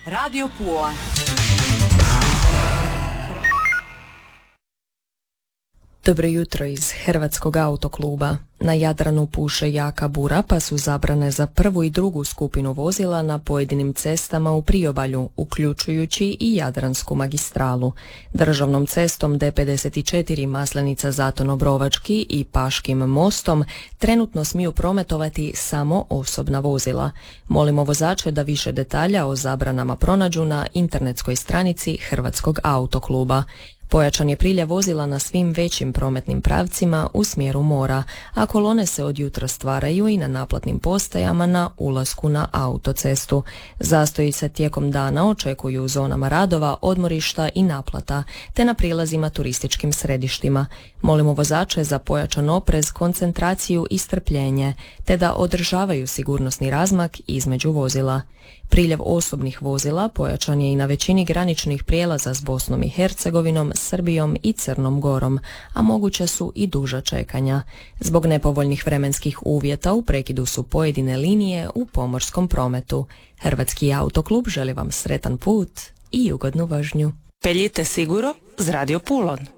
Radio Pula. Dobro jutro iz Hrvatskog autokluba. Na Jadranu puše jaka bura, pa su zabrane za prvu i drugu skupinu vozila na pojedinim cestama u priobalju, uključujući i Jadransku magistralu. Državnom cestom D54 Maslenica-Zaton-Obrovački i Paškim mostom trenutno smiju prometovati samo osobna vozila. Molimo vozače da više detalja o zabranama pronađu na internetskoj stranici Hrvatskog autokluba. Pojačan je priljev vozila na svim većim prometnim pravcima u smjeru mora, a kolone se od jutra stvaraju i na naplatnim postajama na ulasku na autocestu. Zastoji se tijekom dana očekuju u zonama radova, odmorišta i naplata, te na prilazima turističkim središtima. Molimo vozače za pojačan oprez, koncentraciju i strpljenje, te da održavaju sigurnosni razmak između vozila. Priljev osobnih vozila pojačan je i na većini graničnih prijelaza s Bosnom i Hercegovinom, Srbijom i Crnom Gorom, a moguća su i duža čekanja. Zbog nepovoljnih vremenskih uvjeta u prekidu su pojedine linije u pomorskom prometu. Hrvatski autoklub želi vam sretan put i ugodnu vožnju. Peljite siguro z Radio Pulon.